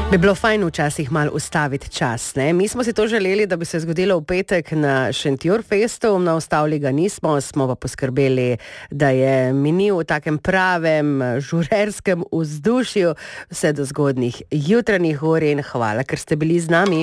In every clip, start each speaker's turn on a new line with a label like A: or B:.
A: Bi bilo fajn včasih malo ustaviti čas, ne? Mi smo si to želeli, da bi se zgodilo v petek na Šentjurfestu, na ustavili ga nismo, smo pa poskrbeli, da je minil v takem pravem žurerskem vzdušju vse do zgodnjih jutranjih ur in hvala, ker ste bili z nami.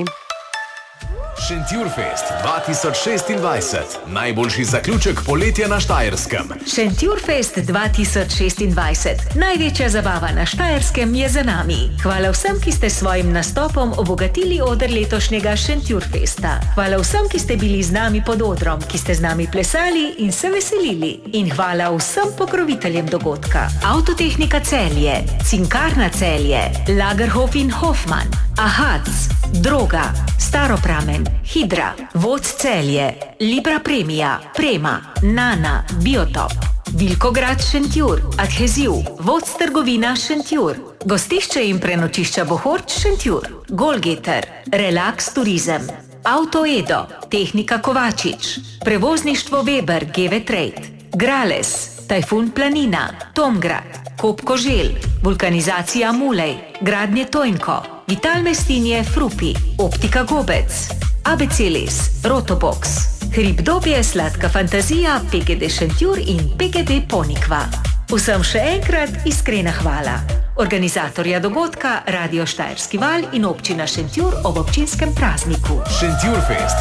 B: Šentjurfest 2026. Najboljši zaključek poletja na Štajerskem.
C: Šentjurfest 2026. Največja zabava na Štajerskem je za nami. Hvala vsem, ki ste svojim nastopom obogatili oder letošnjega Šentjurfesta. Hvala vsem, ki ste bili z nami pod odrom, ki ste z nami plesali in se veselili. In hvala vsem pokroviteljem dogodka. Avtotehnika Celje, Cinkarna Celje, Lagerhof in Hoffmann, Ahac, Droga, Staropramen, Hidra, Voc Celje, Libra Premia, Prema, Nana, Biotop, Vilkograd Šentjur, Adheziv, Voc Trgovina Šentjur, Gostišče in prenočišča Bohorč Šentjur, Golgeter, Relax Turizem, Auto Edo, Tehnika Kovačič, Prevozništvo Weber GV Trade, Grales, Tajfun Planina, Tomgrad, Kop Koželj, Vulkanizacija Mulej, Gradnje Tojnko, Vital Mestinje Frupi, Optika Gobec, Abecelis, Rotobox, Hribdobje Sladka Fantazija, PGD Šentjur in PGD Ponikva. Vsem še enkrat iskrena hvala. Organizatorja dogodka Radio Štajerski val in občina Šentjur ob občinskem prazniku.
B: Šentjurfest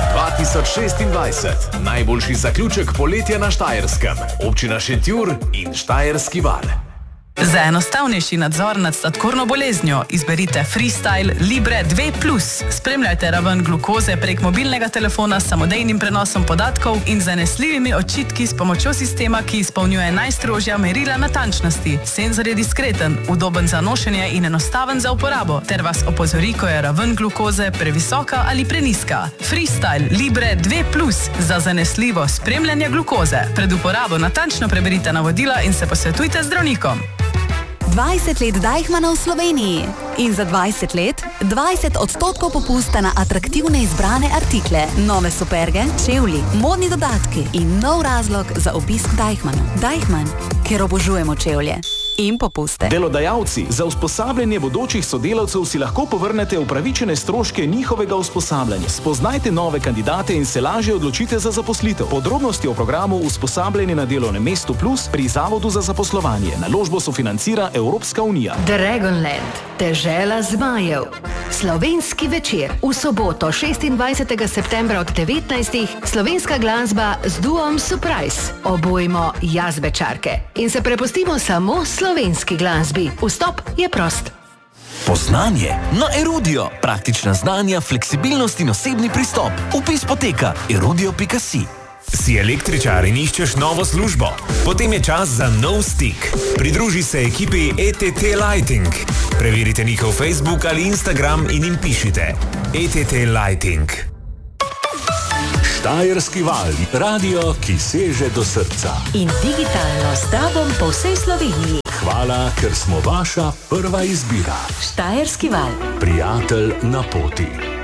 B: 2026. Najboljši zaključek poletja na Štajerskem. Občina Šentjur in Štajerski val.
D: Za enostavnejši nadzor nad sladkorno boleznjo izberite Freestyle Libre 2+. Spremljajte raven glukoze prek mobilnega telefona s samodejnim prenosom podatkov in zanesljivimi očitki s pomočjo sistema, ki izpolnjuje najstrožja merila natančnosti. Senzor je diskreten, udoben za nošenje in enostaven za uporabo, ter vas opozori, ko je raven glukoze previsoka ali preniska. Freestyle Libre 2+, za zanesljivo spremljanje glukoze. Pred uporabo natančno preberite navodila in se posvetujte z zdravnikom.
E: 20 let Deichmanna v Sloveniji in za 20 let 20% popusta na atraktivne izbrane artikle, nove superge, čevlji, modni dodatki in nov razlog za obisk Deichmanna. Deichmann, ker obožujemo čevlje in popuste.
F: Delodajalci, za usposabljanje bodočih sodelavcev si lahko povrnete upravičene stroške njihovega usposabljanja. Spoznajte nove kandidate in se lažje odločite za zaposlitev. Podrobnosti o programu Usposabljanje na delovnem mestu plus pri Zavodu za zaposlovanje. Naložbo sofinancira Evropska unija.
C: Dragonland, dežela zmajev. Slovenski večer. V soboto 26. septembra od 19. slovenska glasba z duom Surprise. Obojmo jazbečarke in se prepustimo samo slovenski glasbi. Vstop je prost.
G: Poznanje na Erudio. Praktična znanja, fleksibilnost in osebni pristop. Vpis poteka erudio.si.
B: Si električar in iščeš novo službo? Potem je čas za nov stik. Pridruži se ekipi ETT Lighting. Preverite njihov Facebook ali Instagram in jim pišite ETT Lighting. Štajerski val, radio, ki seže do srca.
C: In digitalno s tobom po vsej Sloveniji.
B: Hvala, ker smo vaša prva izbira.
C: Štajerski val.
B: Prijatelj na poti.